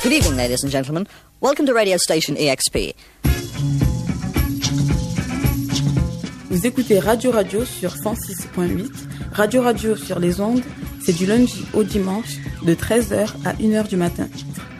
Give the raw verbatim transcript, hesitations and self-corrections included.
Good evening, ladies and gentlemen. Welcome to radio station E X P. Vous écoutez Radio Radio sur cent six point huit. Radio Radio sur les ondes, c'est du lundi au dimanche de treize heures à une heure du matin.